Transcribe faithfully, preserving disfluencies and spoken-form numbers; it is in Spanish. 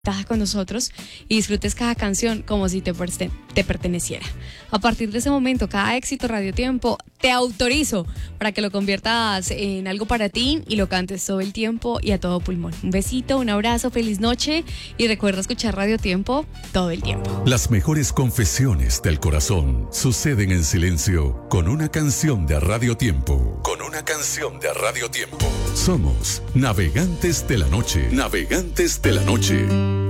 con nosotros y disfrutes cada canción como si te, perten- te perteneciera. A partir de ese momento, cada éxito Radio Tiempo te autorizo para que lo conviertas en algo para ti y lo cantes todo el tiempo y a todo pulmón. Un besito, un abrazo, feliz noche y recuerda escuchar Radio Tiempo todo el tiempo. Las mejores confesiones del corazón suceden en silencio con una canción de Radio Tiempo. Con una canción de Radio Tiempo. Somos Navegantes de la Noche. Navegantes de la Noche.